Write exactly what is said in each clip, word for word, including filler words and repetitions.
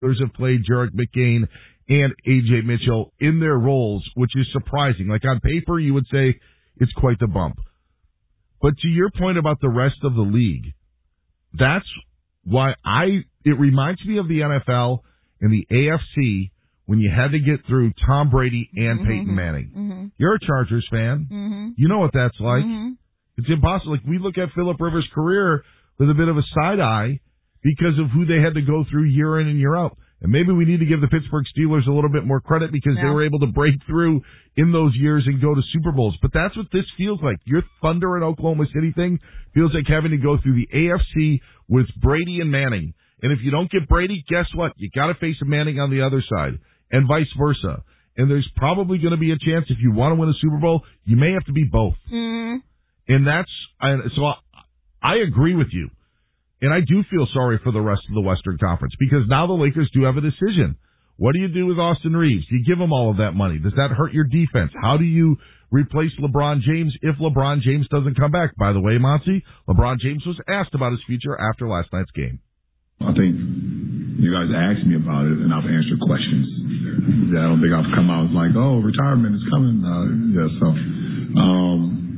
others have played Jarek McCain and A J Mitchell in their roles, which is surprising. Like on paper, you would say it's quite the bump. But to your point about the rest of the league, that's why I, it reminds me of the N F L and the A F C when you had to get through Tom Brady and mm-hmm. Peyton Manning. Mm-hmm. You're a Chargers fan. Mm-hmm. You know what that's like. Mm-hmm. It's impossible. Like we look at Phillip Rivers' career with a bit of a side eye because of who they had to go through year in and year out. And maybe we need to give the Pittsburgh Steelers a little bit more credit because yeah. they were able to break through in those years and go to Super Bowls. But that's what this feels like. Your Thunder and Oklahoma City thing feels like having to go through the A F C with Brady and Manning. And if you don't get Brady, guess what? You got to face a Manning on the other side and vice versa. And there's probably going to be a chance if you want to win a Super Bowl, you may have to be both. Mm. And that's – so I, I agree with you. And I do feel sorry for the rest of the Western Conference because now the Lakers do have a decision. What do you do with Austin Reeves? Do you give him all of that money? Does that hurt your defense? How do you replace LeBron James if LeBron James doesn't come back? By the way, Monty, LeBron James was asked about his future after last night's game. I think you guys asked me about it, and I've answered questions. Yeah, I don't think I've come out like, oh, retirement is coming. Uh, yeah, so, um,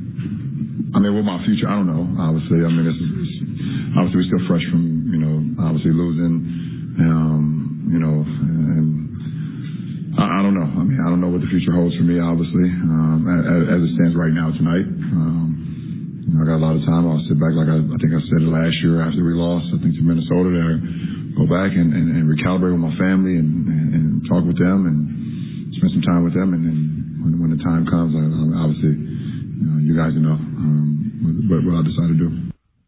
I mean, with my future, I don't know, obviously. I mean, it's, it's obviously we're still fresh from, you know, obviously losing, um, you know, and I, I don't know. I mean, I don't know what the future holds for me, obviously, um, as, as it stands right now tonight. Um, you know, I got a lot of time. I'll sit back like I, I think I said it last year after we lost, I think, to Minnesota, to go back and, and, and recalibrate with my family and, and, and talk with them and spend some time with them. And then when, when the time comes, I, I obviously, you know, you guys know um, what, what I decide to do.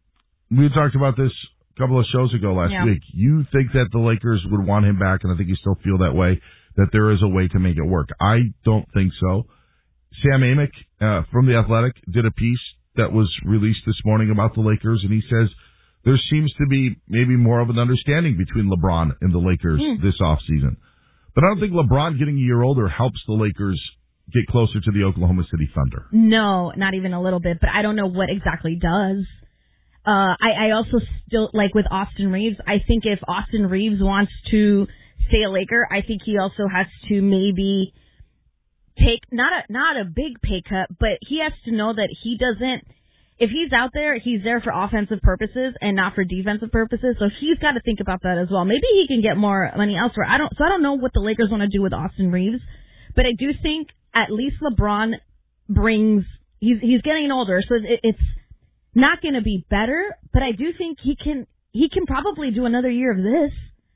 We talked about this a couple of shows ago last yeah. week. You think that the Lakers would want him back, and I think you still feel that way, that there is a way to make it work. I don't think so. Sam Amick uh, from The Athletic did a piece that was released this morning about the Lakers, and he says there seems to be maybe more of an understanding between LeBron and the Lakers mm. this offseason. But I don't think LeBron getting a year older helps the Lakers get closer to the Oklahoma City Thunder. No, not even a little bit, but I don't know what exactly does. Uh, I, I also still, like with Austin Reeves, I think if Austin Reeves wants to stay a Laker, I think he also has to maybe take, not a, not a big pay cut, but he has to know that he doesn't, if he's out there, he's there for offensive purposes and not for defensive purposes. So he's got to think about that as well. Maybe he can get more money elsewhere. I don't, so I don't know what the Lakers want to do with Austin Reeves, but I do think at least LeBron brings, he's, he's getting older, so it, it's not going to be better, but I do think he can, he can probably do another year of this,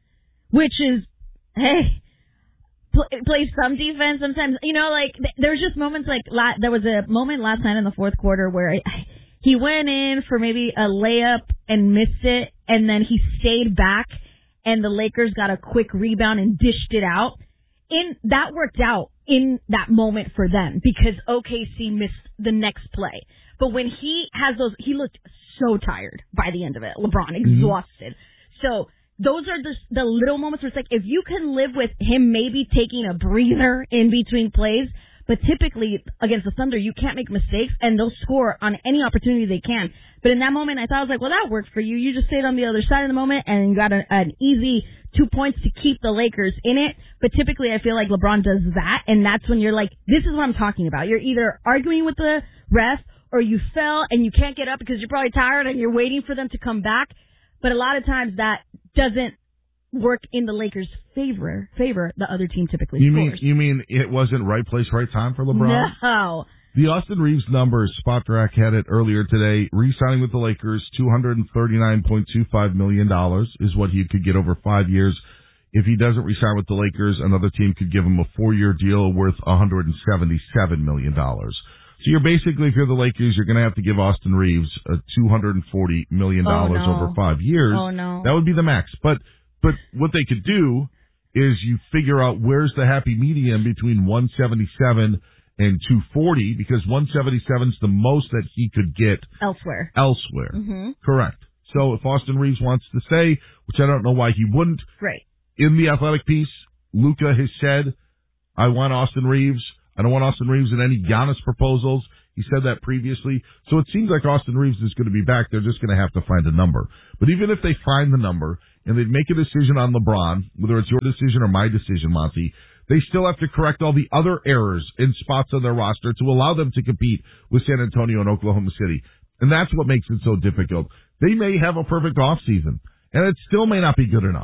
which is, hey, play, play some defense sometimes. You know, like, there's just moments like, la- there was a moment last night in the fourth quarter where I, he went in for maybe a layup and missed it, and then he stayed back, and the Lakers got a quick rebound and dished it out. In that worked out in that moment for them because O K C missed the next play. But when he has those, he looked so tired by the end of it. LeBron, exhausted. Mm-hmm. So those are the, the little moments where it's like, if you can live with him maybe taking a breather in between plays, but typically against the Thunder, you can't make mistakes, and they'll score on any opportunity they can. But in that moment, I thought, I was like, well, that worked for you. You just stayed on the other side of the moment and you got a, an easy two points to keep the Lakers in it. But typically, I feel like LeBron does that, and that's when you're like, this is what I'm talking about. You're either arguing with the ref, or you fell and you can't get up because you're probably tired and you're waiting for them to come back. But a lot of times that doesn't work in the Lakers' favor. Favor the other team typically you scores. Mean, you mean it wasn't right place, right time for LeBron? No. The Austin Reeves numbers, Spotrac had it earlier today, re-signing with the Lakers, two hundred thirty-nine point two five million dollars is what he could get over five years. If he doesn't re-sign with the Lakers, another team could give him a four-year deal worth one hundred seventy-seven million dollars. So you're basically, if you're the Lakers, you're going to have to give Austin Reeves a two hundred forty million dollars oh, no. over five years. Oh, no. That would be the max. But but what they could do is you figure out where's the happy medium between one seventy-seven and two forty, because one seventy-seven is the most that he could get elsewhere. Elsewhere. Mm-hmm. Correct. So if Austin Reeves wants to stay, which I don't know why he wouldn't. Right. In the Athletic piece, Luka has said, I want Austin Reeves. I don't want Austin Reeves in any Giannis proposals. He said that previously. So it seems like Austin Reeves is going to be back. They're just going to have to find a number. But even if they find the number and they'd make a decision on LeBron, whether it's your decision or my decision, Monty, they still have to correct all the other errors in spots on their roster to allow them to compete with San Antonio and Oklahoma City. And that's what makes it so difficult. They may have a perfect offseason, and it still may not be good enough.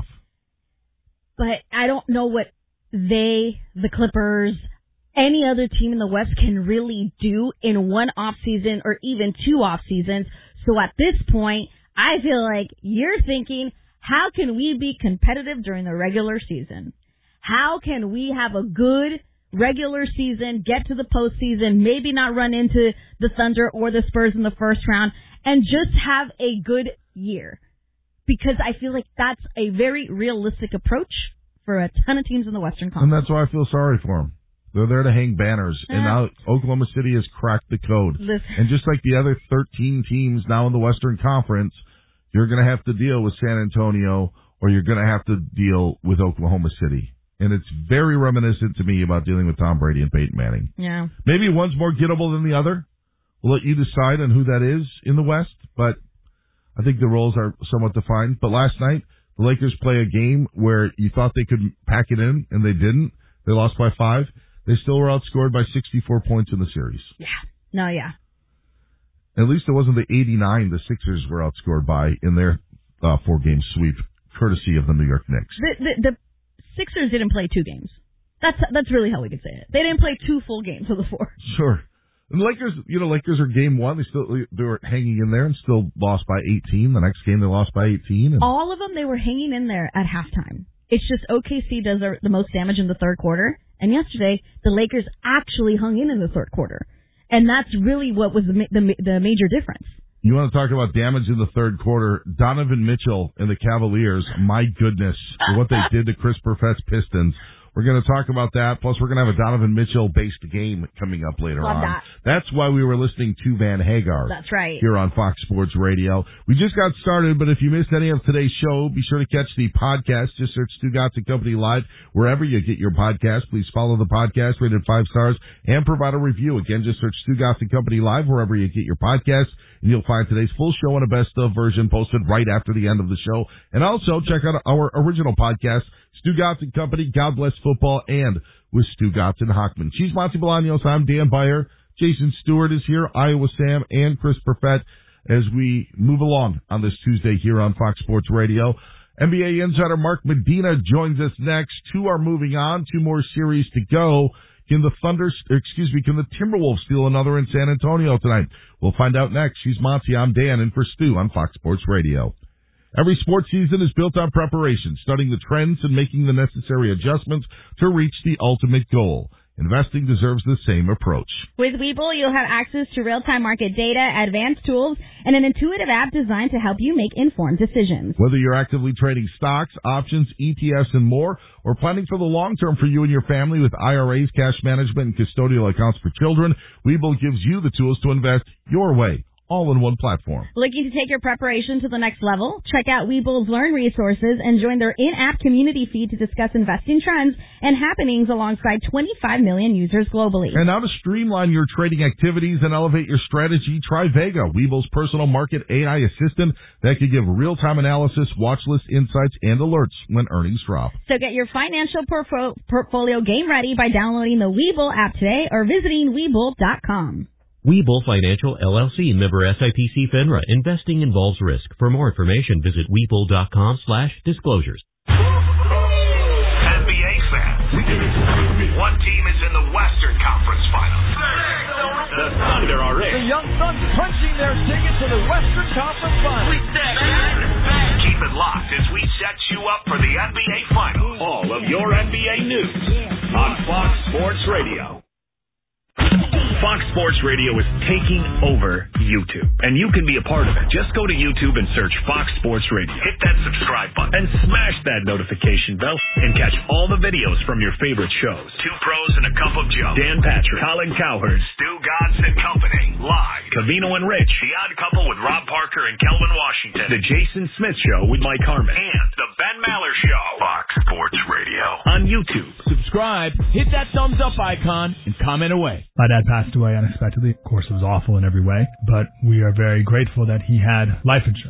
But I don't know what they, the Clippers, any other team in the West can really do in one offseason or even two off seasons. So at this point, I feel like you're thinking, how can we be competitive during the regular season? How can we have a good regular season, get to the postseason, maybe not run into the Thunder or the Spurs in the first round, and just have a good year? Because I feel like that's a very realistic approach for a ton of teams in the Western Conference. And that's why I feel sorry for them. They're there to hang banners, and now Oklahoma City has cracked the code. Listen. And just like the other thirteen teams now in the Western Conference, you're going to have to deal with San Antonio, or you're going to have to deal with Oklahoma City. And it's very reminiscent to me about dealing with Tom Brady and Peyton Manning. Yeah. Maybe one's more gettable than the other. We'll let you decide on who that is in the West, but I think the roles are somewhat defined. But last night, the Lakers play a game where you thought they could pack it in, and they didn't. They lost by five. They still were outscored by sixty-four points in the series. Yeah. No, yeah. At least it wasn't the eighty-nine the Sixers were outscored by in their uh, four-game sweep, courtesy of the New York Knicks. The, the, the Sixers didn't play two games. That's that's really how we could say it. They didn't play two full games of the four. Sure. And the Lakers, you know, Lakers are game one. They still they were hanging in there and still lost by eighteen. The next game they lost by eighteen. And all of them, they were hanging in there at halftime. It's just O K C does the most damage in the third quarter. And yesterday, the Lakers actually hung in in the third quarter. And that's really what was the, the, the major difference. You want to talk about damage in the third quarter? Donovan Mitchell and the Cavaliers, my goodness, for what they did to Chris Perfett's Pistons. We're going to talk about that. Plus, we're going to have a Donovan Mitchell-based game coming up later Love on. That. That's why we were listening to Van Hagar. That's right. Here on Fox Sports Radio. We just got started, but if you missed any of today's show, be sure to catch the podcast. Just search Stugotz and Company Live wherever you get your podcast. Please follow the podcast, rated five stars, and provide a review. Again, just search Stugotz and Company Live wherever you get your podcast, and you'll find today's full show and a best-of version posted right after the end of the show. And also, check out our original podcast, Stugotz and Company, God Bless Football, and with Stugotz and Hockman. She's Monty Bolaños. I'm Dan Beyer. Jason Stewart is here, Iowa Sam, and Chris Perfett as we move along on this Tuesday here on Fox Sports Radio. N B A insider Mark Medina joins us next. Two are moving on. Two more series to go. Can the Thunder, excuse me, can the Timberwolves steal another in San Antonio tonight? We'll find out next. She's Monty. I'm Dan, and for Stu on Fox Sports Radio. Every sports season is built on preparation, studying the trends and making the necessary adjustments to reach the ultimate goal. Investing deserves the same approach. With Webull, you'll have access to real-time market data, advanced tools, and an intuitive app designed to help you make informed decisions. Whether you're actively trading stocks, options, E T Fs, and more, or planning for the long term for you and your family with I R As, cash management, and custodial accounts for children, Webull gives you the tools to invest your way, all in one platform. Looking to take your preparation to the next level? Check out Webull's Learn resources and join their in-app community feed to discuss investing trends and happenings alongside twenty-five million users globally. And now to streamline your trading activities and elevate your strategy, try Vega, Webull's personal market A I assistant that can give real-time analysis, watch list insights, and alerts when earnings drop. So get your financial portfo- portfolio game ready by downloading the Webull app today or visiting Webull dot com. Webull Financial, L L C, member S I P C FINRA. Investing involves risk. For more information, visit Webull dot com slash disclosures. N B A fans, one team is in the Western Conference Finals. The Thunder are in. The Young Suns punching their ticket to the Western Conference Finals. Keep it locked as we set you up for the N B A Finals. All of your N B A news on Fox Sports Radio. Fox Sports Radio is taking over YouTube, and you can be a part of it. Just go to YouTube and search Fox Sports Radio. Hit that subscribe button and smash that notification bell and catch all the videos from your favorite shows. Two Pros and a Cup of Joe. Dan Patrick, Colin Cowherd, Stugotz and Company. Live. Covino and Rich. The Odd Couple with Rob Parker and Kelvin Washington. The Jason Smith Show with Mike Harmon. And The Ben Maller Show. Fox Sports Radio. On YouTube. Subscribe, hit that thumbs up icon, and comment away. My dad passed away unexpectedly. Of course, it was awful in every way, but we are very grateful that he had life insurance.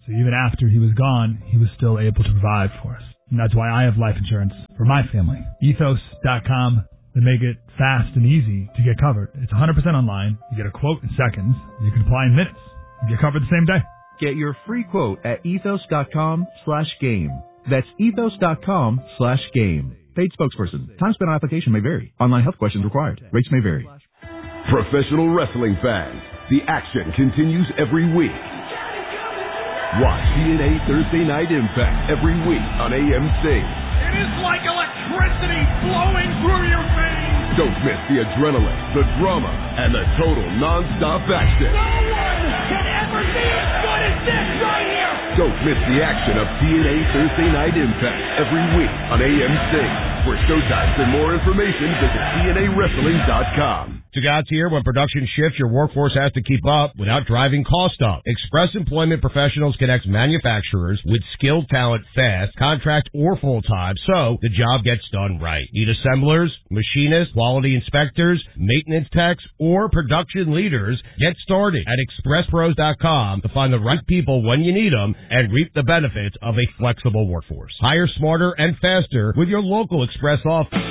So even after he was gone, he was still able to provide for us. And that's why I have life insurance for my family. ethos dot com. They make it fast and easy to get covered. It's one hundred percent online. You get a quote in seconds. You can apply in minutes. You get covered the same day. Get your free quote at ethos dot com slash game. That's ethos dot com slash game. Paid spokesperson. Time spent on application may vary. Online health questions required. Rates may vary. Professional wrestling fans, the action continues every week. Watch T N A Thursday Night Impact every week on A M C. It is like electricity flowing through your veins. Don't miss the adrenaline, the drama, and the total non-stop action. No one can ever be as good as this right here. Don't miss the action of T N A Thursday Night Impact every week on A M C. For showtimes and more information, visit T N A wrestling dot com. Sagat's here. When production shifts, your workforce has to keep up without driving costs up. Express Employment Professionals connects manufacturers with skilled talent fast, contract or full-time, so the job gets done right. Need assemblers, machinists, quality inspectors, maintenance techs, or production leaders? Get started at express pros dot com to find the right people when you need them and reap the benefits of a flexible workforce. Hire smarter and faster with your local Express office.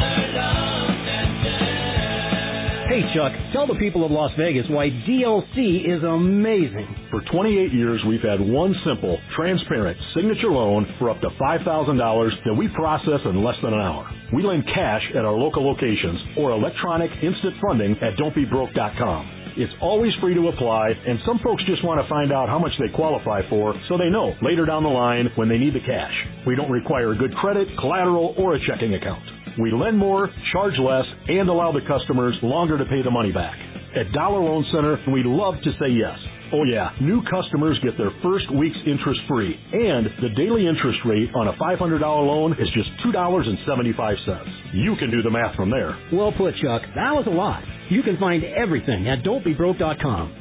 Hey, Chuck, tell the people of Las Vegas why D L C is amazing. For twenty-eight years, we've had one simple, transparent signature loan for up to five thousand dollars that we process in less than an hour. We lend cash at our local locations or electronic instant funding at don't be broke dot com. It's always free to apply, and some folks just want to find out how much they qualify for so they know later down the line when they need the cash. We don't require good credit, collateral, or a checking account. We lend more, charge less, and allow the customers longer to pay the money back. At Dollar Loan Center, we love to say yes. Oh yeah, new customers get their first week's interest free, and the daily interest rate on a five hundred dollars loan is just two dollars and seventy-five cents. You can do the math from there. Well put, Chuck. That was a lot. You can find everything at don't be broke dot com.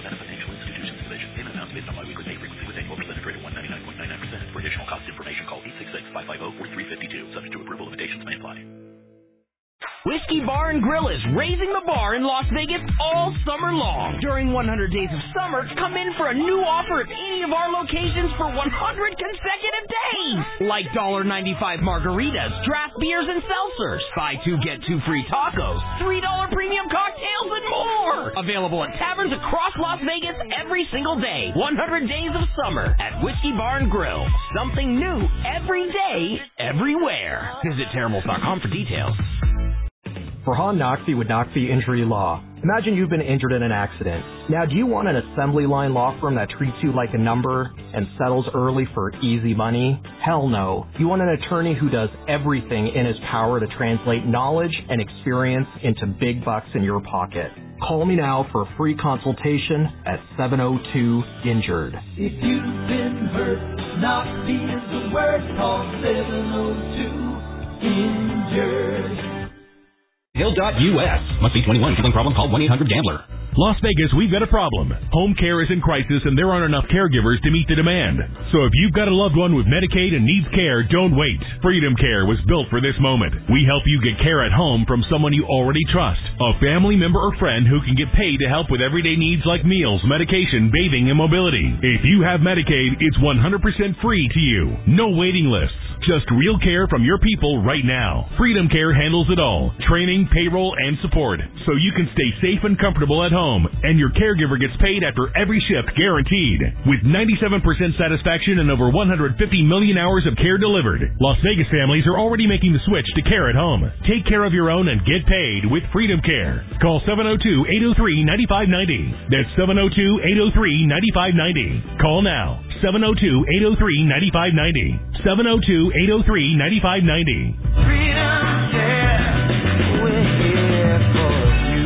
For additional cost information, call eight six six, five five zero, four three five two. Subject to approval, limitations may apply. Whiskey Bar and Grill is raising the bar in Las Vegas all summer long. During one hundred days of summer, come in for a new offer at any of our locations for one hundred consecutive days. Like one ninety-five margaritas, draft beers, and seltzers. Buy two, get two free tacos, three dollars premium cocktails, and more. Available at taverns across Las Vegas every single day. one hundred days of summer at Whiskey Bar and Grill. Something new every day, everywhere. Visit terribles dot com for details. Farhan Naqvi with Naqvi Injury Law. Imagine you've been injured in an accident. Now, do you want an assembly line law firm that treats you like a number and settles early for easy money? Hell no. You want an attorney who does everything in his power to translate knowledge and experience into big bucks in your pocket. Call me now for a free consultation at seven oh two injured. If you've been hurt, Naqvi is the word. Call seven oh two injured. Hill dot U S. Must be twenty-one. Gambling problem? Call one eight hundred gambler. Las Vegas, we've got a problem. Home care is in crisis and there aren't enough caregivers to meet the demand. So if you've got a loved one with Medicaid and needs care, don't wait. Freedom Care was built for this moment. We help you get care at home from someone you already trust. A family member or friend who can get paid to help with everyday needs like meals, medication, bathing, and mobility. If you have Medicaid, it's one hundred percent free to you. No waiting lists. Just real care from your people right now. Freedom Care handles it all. Training, payroll, and support. So you can stay safe and comfortable at home. And your caregiver gets paid after every shift guaranteed. With ninety-seven percent satisfaction and over one hundred fifty million hours of care delivered, Las Vegas families are already making the switch to care at home. Take care of your own and get paid with Freedom Care. Call seven oh two, eight oh three, nine five nine oh. That's seven oh two, eight oh three, nine five nine oh. Call now. seven oh two, eight oh three, nine five nine oh. seven oh two, eight oh three, nine five nine oh. Freedom Care, we're here for you.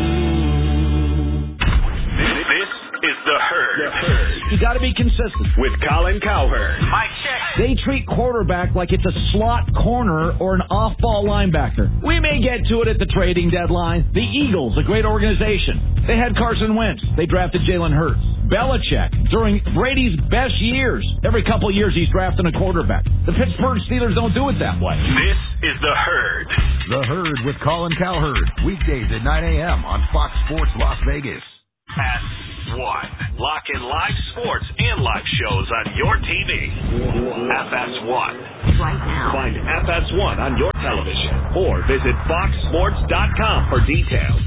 This is The Herd. The Herd. You got to be consistent. With Colin Cowherd. Mike check. They treat quarterback like it's a slot corner or an off-ball linebacker. We may get to it at the trading deadline. The Eagles, a great organization. They had Carson Wentz. They drafted Jalen Hurts. Belichick, during Brady's best years. Every couple of years he's drafting a quarterback. The Pittsburgh Steelers don't do it that way. This is The Herd. The Herd with Colin Cowherd. Weekdays at nine a.m. on Fox Sports Las Vegas. At one. Lock in live sports and live shows on your T V. F S one. Right now. Find F S one on your television or visit fox sports dot com for details.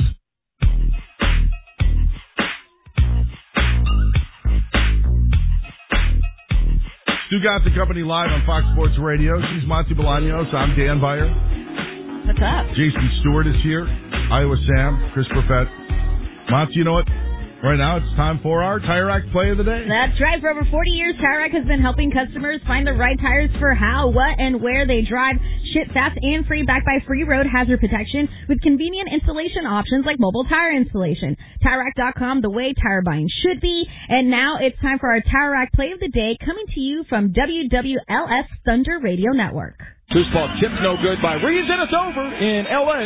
Stu got the company live on Fox Sports Radio. She's Monty Bolaños. I'm Dan Beyer. What's up? Jason Stewart is here. Iowa Sam. Chris Perfett. Monty, you know what? Right now it's time for our Tire Rack Play of the Day. That's right. For over forty years, Tire Rack has been helping customers find the right tires for how, what, and where they drive. Ship fast and free, backed by free road hazard protection with convenient installation options like mobile tire installation. Tire Rack dot com, the way tire buying should be. And now it's time for our Tire Rack Play of the Day, coming to you from W W L S Thunder Radio Network. Loose ball tipped no good by Reeves, and it's over in L A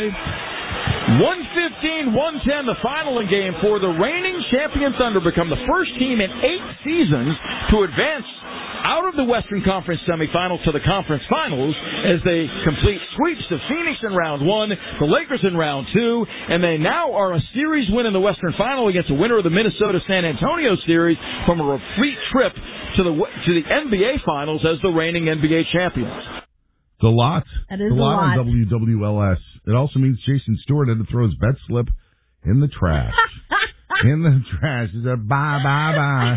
one fifteen one ten, the final in game four. The reigning champion Thunder become the first team in eight seasons to advance out of the Western Conference semifinals to the conference finals as they complete sweeps of Phoenix in round one, the Lakers in round two, and they now are a series win in the Western final against the winner of the Minnesota-San Antonio series from a repeat trip to the to the N B A finals as the reigning N B A champions. The lot. That is the a lot, lot. on W W L S. It also means Jason Stewart had to throw his bet slip in the trash. in the trash. He said, bye, bye, bye.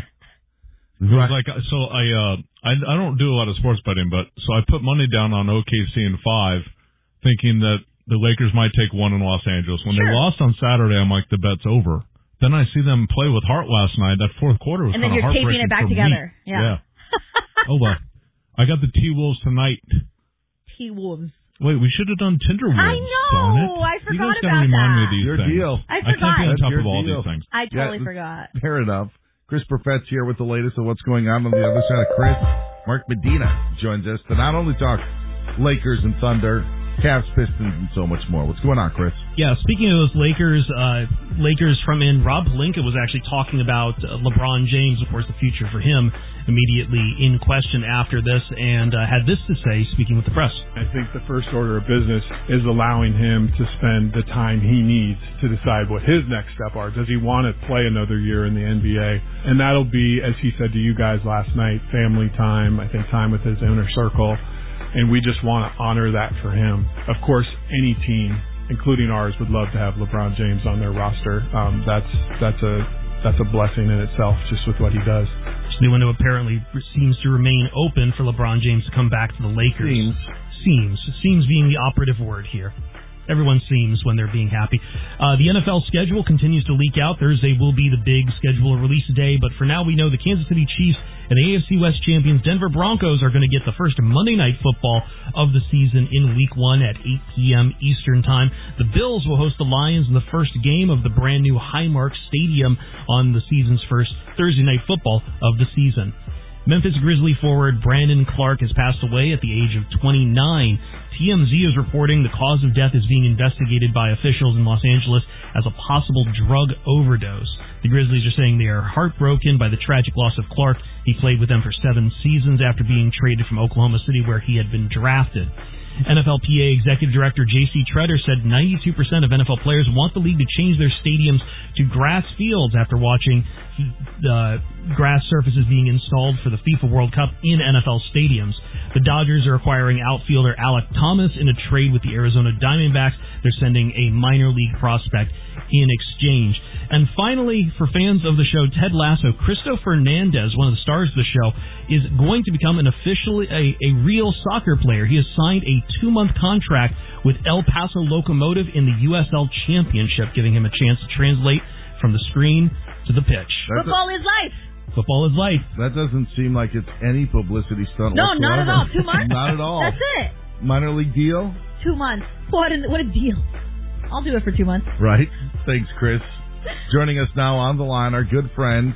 It was like, so I, uh, I, I don't do a lot of sports betting, but so I put money down on O K C in five, thinking that the Lakers might take one in Los Angeles. When sure. they lost on Saturday, I'm like, the bet's over. Then I see them play with heart last night. That fourth quarter was And then kind of you're taping heartbreaking it back for together. me. Yeah. yeah. Oh, well. I got the T-Wolves tonight. T-Wolves. Wait, we should have done Tinder Wolves. I know. I forgot you guys about gotta remind that. me of these Your things. deal. I I can't forgot. be on That's top your of all deal. these things. I totally Yeah, forgot. Fair enough. Chris Perfett's here with the latest of what's going on on the other side of Chris. Mark Medina joins us to not only talk Lakers and Thunder, Cavs, Pistons, and so much more. What's going on, Chris? Yeah, speaking of those Lakers, uh, Lakers from in, Rob Pelinka was actually talking about uh, LeBron James, of course, the future for him, immediately in question after this, and uh, had this to say, speaking with the press. I think the first order of business is allowing him to spend the time he needs to decide what his next step are. Does he want to play another year in the N B A? And that'll be, as he said to you guys last night, family time, I think time with his inner circle. And we just want to honor that for him. Of course, any team, including ours, would love to have LeBron James on their roster. Um, that's that's a that's a blessing in itself, just with what he does. The window apparently seems to remain open for LeBron James to come back to the Lakers. Seems. Seems. Seems being the operative word here. Everyone seems when they're being happy. Uh, the N F L schedule continues to leak out. Thursday will be the big schedule release day, but for now we know the Kansas City Chiefs and the A F C West champions Denver Broncos are going to get the first Monday Night Football of the season in Week one at eight p.m. Eastern Time. The Bills will host the Lions in the first game of the brand new Highmark Stadium on the season's first Thursday Night Football of the season. Memphis Grizzly forward Brandon Clark has passed away at the age of twenty-nine. T M Z is reporting the cause of death is being investigated by officials in Los Angeles as a possible drug overdose. The Grizzlies are saying they are heartbroken by the tragic loss of Clark. He played with them for seven seasons after being traded from Oklahoma City, where he had been drafted. N F L P A Executive Director J C Treader said ninety-two percent of N F L players want the league to change their stadiums to grass fields after watching uh, grass surfaces being installed for the FIFA World Cup in N F L stadiums. The Dodgers are acquiring outfielder Alec Thomas in a trade with the Arizona Diamondbacks. They're sending a minor league prospect in exchange. And finally, for fans of the show Ted Lasso, Cristo Fernandez, one of the stars of the show, is going to become an official, a, a real soccer player. He has signed a two-month contract with El Paso Locomotive in the U S L Championship, giving him a chance to translate from the screen to the pitch. Football is life. Football is life. That doesn't seem like it's any publicity stunt No, whatsoever. not at all. Two months? Not at all. That's it. Minor league deal? Two months. What a, what a deal. I'll do it for two months. Right. Thanks, Chris. Joining us now on the line, our good friend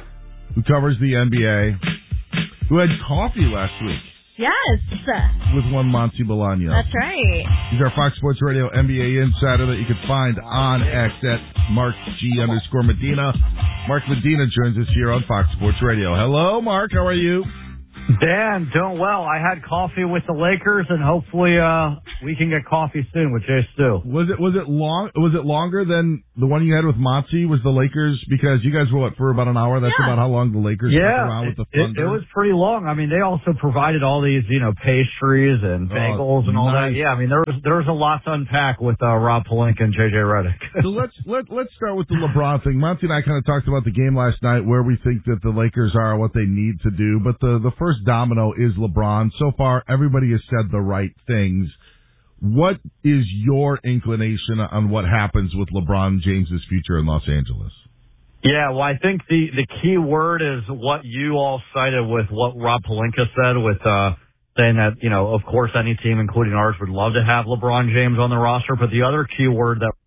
who covers the N B A, who had coffee last week Yes. with one Monty Bolaños. That's right. He's our Fox Sports Radio N B A insider that you can find on X at Mark G underscore Medina. Mark Medina joins us here on Fox Sports Radio. Hello, Mark. How are you? Dan, doing well. I had coffee with the Lakers, and hopefully uh, we can get coffee soon with Jay Stu. Was it was it long? Was it longer than the one you had with Monty? Was the Lakers, because you guys were what, for about an hour? That's Yeah. about how long the Lakers Yeah, stuck around with the it, Thunder. it was pretty long. I mean, they also provided all these, you know, pastries and bagels and all nice. that. Yeah, I mean, there was there was a lot to unpack with uh, Rob Pelinka and J J Redick. So let's let let's start with the LeBron thing. Monty and I kind of talked about the game last night, where we think that the Lakers are, what they need to do. But the the first domino is LeBron. So far, everybody has said the right things. What is your inclination on what happens with LeBron James's future in Los Angeles? Yeah, well, I think the, the key word is what you all cited with what Rob Pelinka said with uh, saying that, you know, of course, any team, including ours, would love to have LeBron James on the roster. But the other key word that